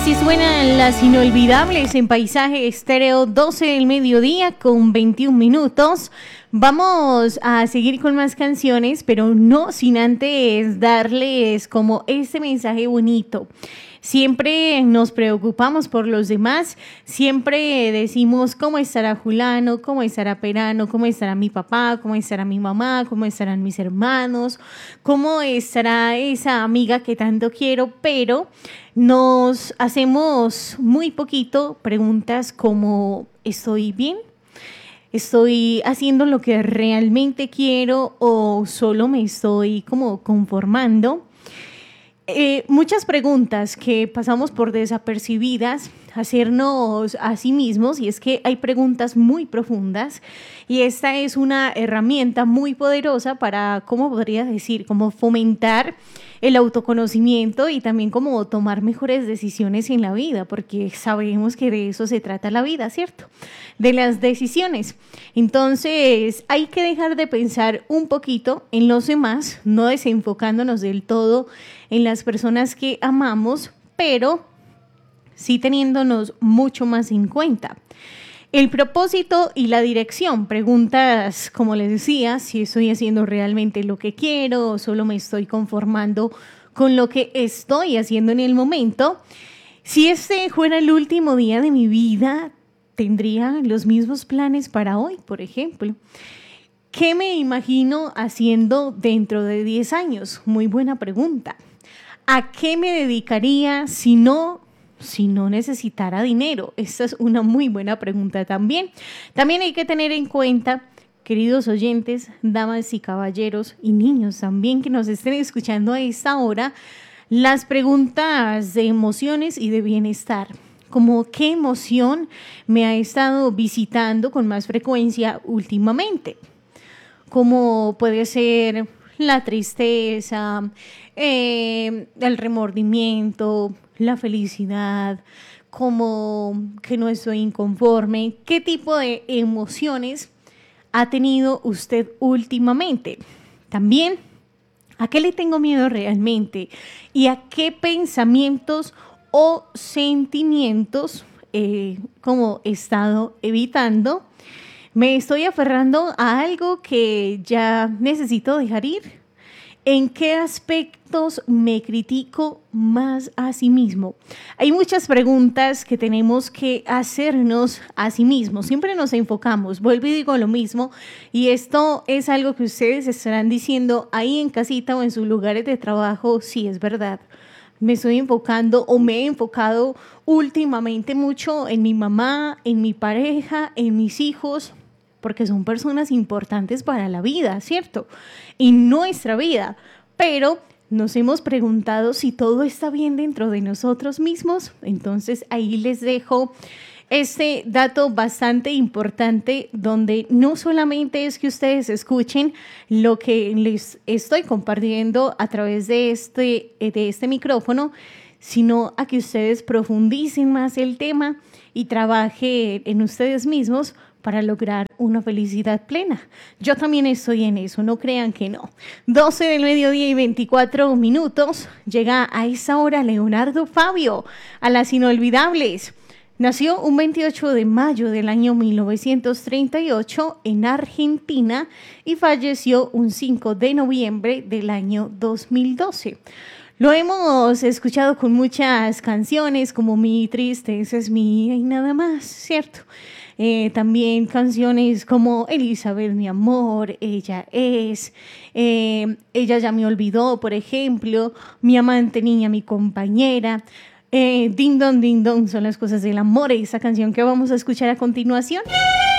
Así suenan las inolvidables en Paisaje Estéreo, 12 del mediodía con 21 minutos. Vamos a seguir con más canciones, pero no sin antes darles como este mensaje bonito. Siempre nos preocupamos por los demás, siempre decimos cómo estará fulano, cómo estará perano, cómo estará mi papá, cómo estará mi mamá, cómo estarán mis hermanos, cómo estará esa amiga que tanto quiero, pero nos hacemos muy poquito preguntas como ¿estoy bien? ¿Estoy haciendo lo que realmente quiero o solo me estoy como conformando? Muchas preguntas que pasamos por desapercibidas, hacernos a sí mismos, y es que hay preguntas muy profundas y esta es una herramienta muy poderosa para, ¿cómo podría decir?, como fomentar el autoconocimiento y también como tomar mejores decisiones en la vida, porque sabemos que de eso se trata la vida, ¿cierto? De las decisiones. Entonces, hay que dejar de pensar un poquito en los demás, no desenfocándonos del todo en las personas que amamos, pero sí teniéndonos mucho más en cuenta. El propósito y la dirección, preguntas, como les decía, si estoy haciendo realmente lo que quiero o solo me estoy conformando con lo que estoy haciendo en el momento. Si este fuera el último día de mi vida, ¿tendría los mismos planes para hoy, por ejemplo? ¿Qué me imagino haciendo dentro de 10 años? Muy buena pregunta. ¿A qué me dedicaría si no necesitara dinero? Esta es una muy buena pregunta también. También hay que tener en cuenta, queridos oyentes, damas y caballeros y niños también que nos estén escuchando a esta hora, las preguntas de emociones y de bienestar. Como qué emoción me ha estado visitando con más frecuencia últimamente. Como puede ser la tristeza, el remordimiento, la felicidad, como que no estoy inconforme. ¿Qué tipo de emociones ha tenido usted últimamente? También, ¿a qué le tengo miedo realmente? ¿Y a qué pensamientos o sentimientos como he estado evitando? ¿Me estoy aferrando a algo que ya necesito dejar ir? ¿En qué aspectos me critico más a sí mismo? Hay muchas preguntas que tenemos que hacernos a sí mismos. Siempre nos enfocamos, vuelvo y digo lo mismo, y esto es algo que ustedes estarán diciendo ahí en casita o en sus lugares de trabajo. Sí, es verdad. Me estoy enfocando o me he enfocado últimamente mucho en mi mamá, en mi pareja, en mis hijos, porque son personas importantes para la vida, ¿cierto? Y nuestra vida. Pero nos hemos preguntado si todo está bien dentro de nosotros mismos. Entonces ahí les dejo este dato bastante importante, donde no solamente es que ustedes escuchen lo que les estoy compartiendo a través de este micrófono, sino a que ustedes profundicen más el tema y trabajen en ustedes mismos para lograr una felicidad plena. Yo también estoy en eso, no crean que no. 12 del mediodía y 24 minutos, llega a esa hora Leonardo Fabio, a las inolvidables. Nació un 28 de mayo del año 1938 en Argentina y falleció un 5 de noviembre del año 2012. Lo hemos escuchado con muchas canciones como Mi tristeza es mía y nada más, ¿cierto? También canciones como Elizabeth, mi amor, ella es, ella ya me olvidó, por ejemplo, Mi amante niña, mi compañera, Ding dong, son las cosas del amor, esa canción que vamos a escuchar a continuación.